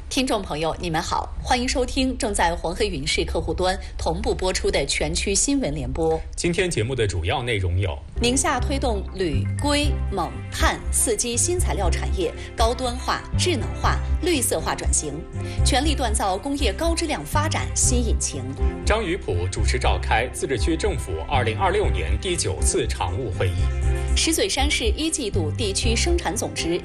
听众朋友，你们好，欢迎收听正在黄河云视客户端同步播出的全区新闻联播。 今天节目的主要内容有： 宁夏推动铝、硅、锰、碳4基新材料产业高端化、智能化、绿色化转型，全力锻造工业高质量发展新引擎。 张宇普主持召开自治区政府2026年第9次常务会议。 石嘴山市1季度地区生产总值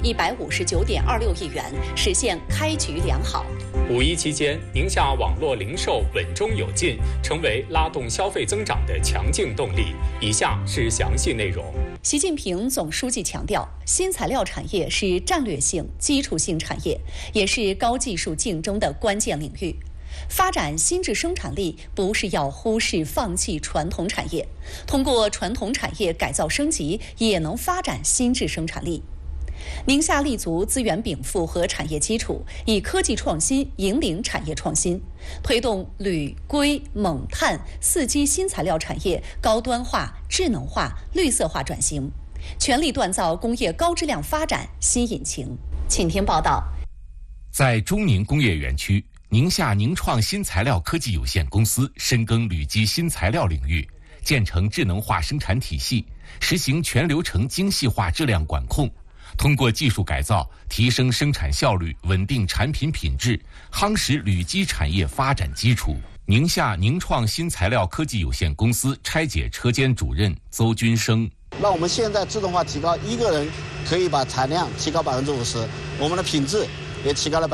159.26亿元，实现开局良好。 五一期间，宁夏网络零售稳中有进，成为拉动消费增长的强劲动力。以下是详细内容。 习近平总书记强调，新材料产业是战略性、基础性产业，也是高技术竞争的关键领域。发展新质生产力不是要忽视放弃传统产业，通过传统产业改造升级，也能发展新质生产力。宁夏立足资源禀赋和产业基础，以科技创新引领产业创新，推动铝、硅、锰、碳4基新材料产业高端化、智能化、绿色化转型，全力锻造工业高质量发展新引擎。请听报道。 在中宁工业园区，宁夏宁创新材料科技有限公司深耕铝基新材料领域，建成智能化生产体系，实行全流程精细化质量管控，通过技术改造提升生产效率，稳定产品品质，夯实铝基产业发展基础。宁夏宁创新材料科技有限公司拆解车间主任邹军生： 那我们现在自动化提高，一个人可以把产量提高50%，我们的品质也提高了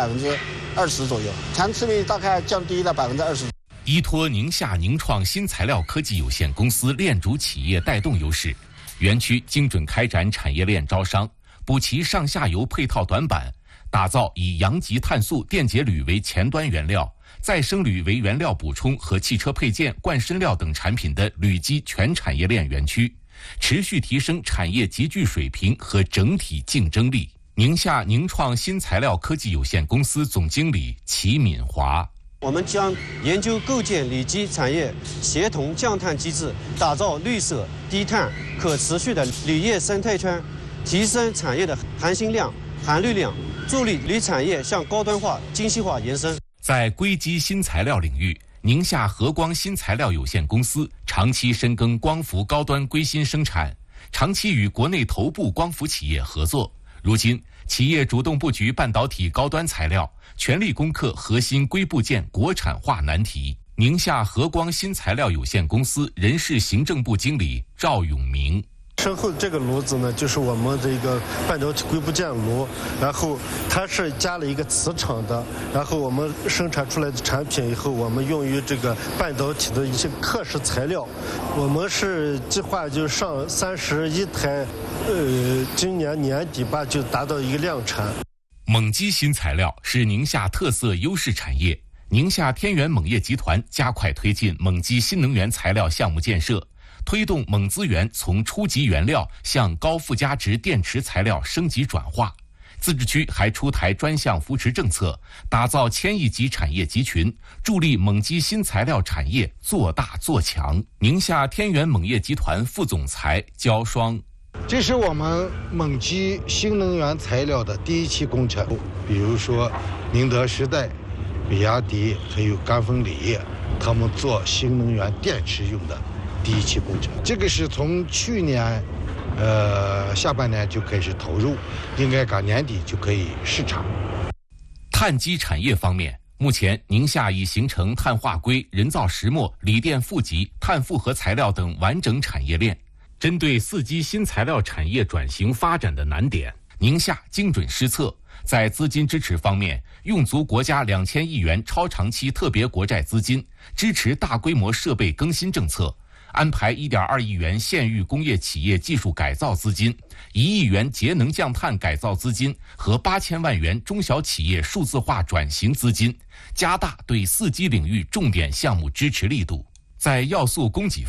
20%左右，残次率大概降低了20%。 依托宁夏宁创新材料科技有限公司链主企业带动优势，园区精准开展产业链招商，补齐上下游配套短板，打造以阳极碳素电解铝为前端原料、再生铝为原料补充和汽车配件、冠身料等产品的铝基全产业链园区，持续提升产业集聚水平和整体竞争力。宁夏宁创新材料科技有限公司总经理齐敏华： 我们将研究构建铝基产业协同降碳机制，打造绿色、低碳、可持续的铝业生态圈，提升产业的含锌量、含氯量，助力铝产业向高端化、精细化延伸。 在硅基新材料领域，宁夏和光新材料有限公司长期深耕光伏高端硅芯生产，长期与国内头部光伏企业合作。如今，企业主动布局半导体高端材料，全力攻克核心硅部件国产化难题。宁夏和光新材料有限公司人事行政部经理赵永明： 身后这个炉子呢，就是我们的一个半导体硅部件炉，然后它是加了一个磁场的，然后我们生产出来的产品以后，我们用于这个半导体的一些刻蚀材料，我们是计划就上31台，今年年底吧就达到一个量产。 锰基新材料是宁夏特色优势产业，宁夏天元锰业集团加快推进锰基新能源材料项目建设，推动锰资源从初级原料向高附加值电池材料升级转化。自治区还出台专项扶持政策，打造1000亿级产业集群，助力锰基新材料产业做大做强。宁夏天元锰业集团副总裁焦双： 这是我们锰基新能源材料的第一期工程，比如说宁德时代、比亚迪还有赣锋锂业，他们做新能源电池用的第一期工程。这个是从去年下半年就开始投入，应该赶年底就可以试产。 碳基产业方面，目前宁夏已形成碳化硅、人造石墨、锂电负极、碳复合材料等完整产业链。针对4基新材料产业转型发展的难点，宁夏精准施策，在资金支持方面，用足国家2000亿元超长期特别国债资金，支持大规模设备更新政策，安排1.2亿元县域工业企业技术改造资金、1亿元节能降碳改造资金和8000万元中小企业数字化转型资金，加大对4基领域重点项目支持力度。在要素供给